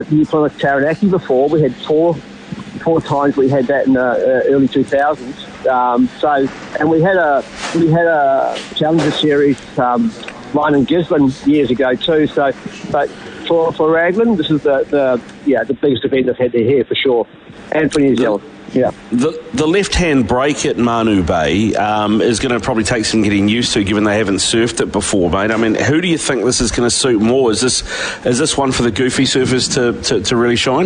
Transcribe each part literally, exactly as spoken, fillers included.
the Plymouth Taranaki before. We had four four times we had that in the uh, early two thousands. Um, so, and we had a we had a Challenger Series um, line in Gisborne years ago too. So, but for for Raglan, this is the, the yeah the biggest event they've had there here for sure, and for New Zealand. Yeah. The the left-hand brake at Manu Bay um, is going to probably take some getting used to, given they haven't surfed it before, mate. I mean, who do you think this is going to suit more? Is this is this one for the goofy surfers to, to, to really shine?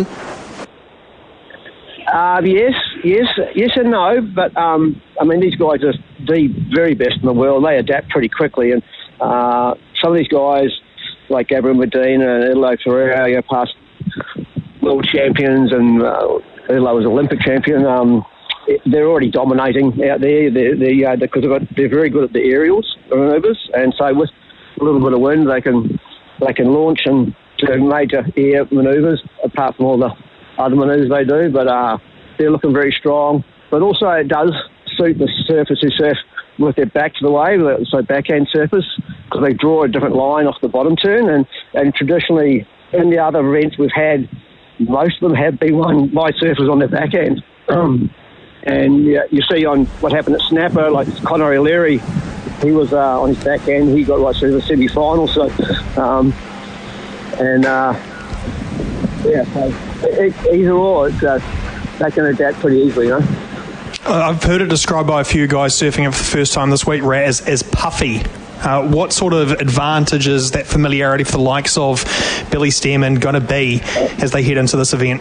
Uh, yes, yes, yes and no. But, um, I mean, these guys are the very best in the world. They adapt pretty quickly. And uh, some of these guys, like Gabriel Medina and Ilo Ferreira, you know, past world champions, and uh, Ilo was Olympic champion, um, they're already dominating out there. They're, they're, uh, because they're, they're very good at the aerials manoeuvres. And so with a little bit of wind, they can they can launch and do major air manoeuvres, apart from all the other manoeuvres they do, but uh, they're looking very strong. But also it does suit the surfers who surf with their back to the wave, so backhand surfers, because they draw a different line off the bottom turn. And, and traditionally, in the other events we've had, most of them have been won by surfers on their backhand. Um, and yeah, you see on what happened at Snapper, like Conor O'Leary, he was uh, on his backhand, he got right through the semi-final. So, um, and uh, yeah, so it, either or, it's, uh, they can adapt pretty easily, you know. I've heard it described by a few guys surfing it for the first time this week, Rat, as, as puffy. Uh, what sort of advantages that familiarity for the likes of Billy Stearman going to be as they head into this event?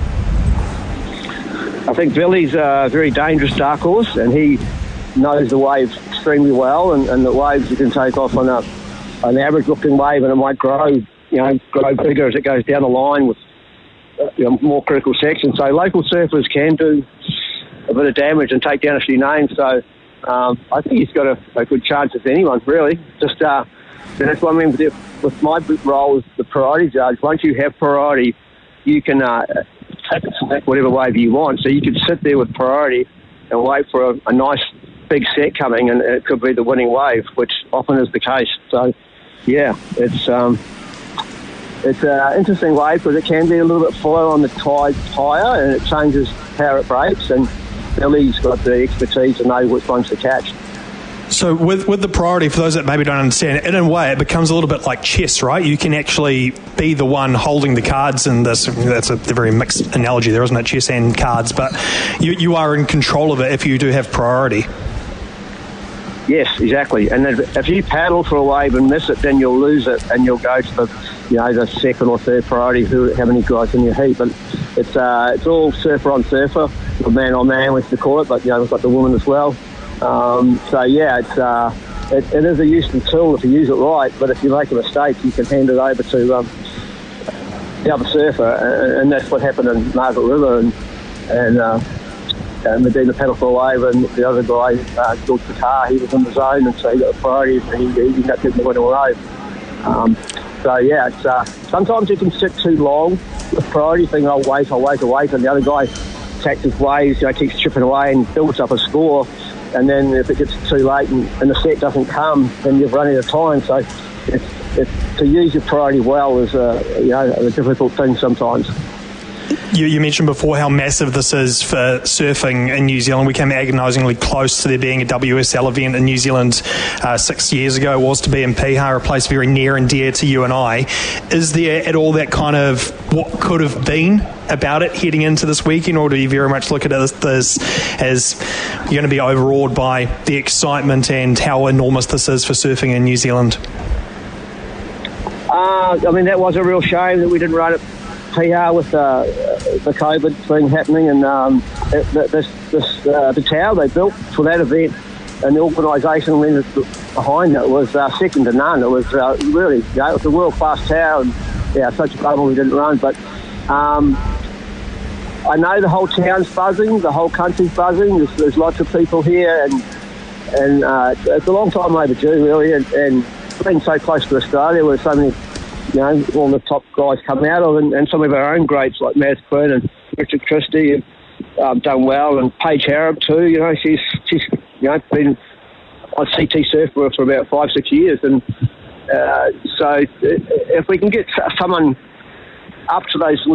I think Billy's a very dangerous dark horse, and he knows the wave extremely well, and, and the waves you can take off on a, an average-looking wave, and it might grow, you know, grow bigger as it goes down the line with you know, more critical sections. So local surfers can do a bit of damage and take down a few names. So um, I think he's got a, a good chance as anyone, really. Just uh, that's what I mean with, with my role as the priority judge. Once you have priority, you can uh, select whatever wave you want. So you could sit there with priority and wait for a, a nice big set coming, and it could be the winning wave, which often is the case. So yeah, it's um, it's an interesting wave because it can be a little bit flow on the tide higher, and it changes how it breaks. And Billy's got the expertise to know which ones to catch. So with with the priority, for those that maybe don't understand, in a way it becomes a little bit like chess, right? You can actually be the one holding the cards in this. That's a very mixed analogy there, isn't it? Chess and cards, but you, you are in control of it if you do have priority. Yes, exactly. And if you paddle for a wave and miss it, then you'll lose it, and you'll go to the, you know, the second or third priority who how many guys in your heat. But it's uh, it's all surfer on surfer, or man on man, we used to call it. But you know, we've got the women as well. Um, so yeah, it's uh, it, it is a useful tool if you use it right. But if you make a mistake, you can hand it over to um, the other surfer, and, and that's what happened in Margaret River and and. Uh, And Medina paddle for a wave, and the other guy, uh, George Qatar, he was in the zone, and so he got the priority, and he, he got to win a wave. Um, so yeah, it's, uh, sometimes you can sit too long with priority, thinking, I'll wait, I'll wait, I'll wait, and the other guy attacks his waves, you know, keeps chipping away and builds up a score, and then if it gets too late and, and the set doesn't come, then you've run out of time. So it's, it's, to use your priority well is a, you know, a difficult thing sometimes. You, you mentioned before how massive this is for surfing in New Zealand. We came agonisingly close to there being a W S L event in New Zealand uh, six years ago. It was to be in Piha, a place very near and dear to you and I. Is there at all that kind of what could have been about it heading into this weekend, or do you very much look at it as, as you're going to be overawed by the excitement and how enormous this is for surfing in New Zealand? Uh, I mean, that was a real shame that we didn't run it P R with uh, the COVID thing happening, and um, it, this, this uh, the tower they built for that event and the organisation behind it was uh, second to none. It was uh, really, you know, it was a world-class tower, and yeah, such a bummer we didn't run. But um, I know the whole town's buzzing, the whole country's buzzing. There's, there's lots of people here, and and uh, it's a long time overdue, really, and, and being so close to Australia, where so many, you know, all the top guys come out of, and, and some of our own greats like Maz Quinn and Richard Christie have um, done well, and Paige Harrop too. You know, she's she's you know been on C T Surfer for about five six years, and uh, so if we can get someone up to those